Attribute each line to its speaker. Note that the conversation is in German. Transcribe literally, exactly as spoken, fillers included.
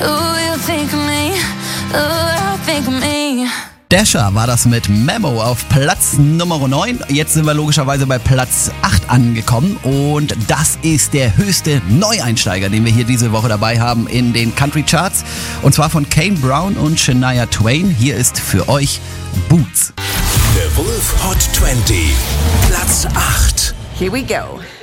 Speaker 1: Ooh, you think of me, ooh, I think of me.
Speaker 2: Dasher war das mit Memo auf Platz Nummer neun. Jetzt sind wir logischerweise bei Platz acht angekommen und das ist der höchste Neueinsteiger, den wir hier diese Woche dabei haben in den Country Charts. Und zwar von Kane Brown und Shania Twain. Hier ist für euch Boots.
Speaker 3: The Wolf Hot zwanzig, Platz acht.
Speaker 4: Here we go.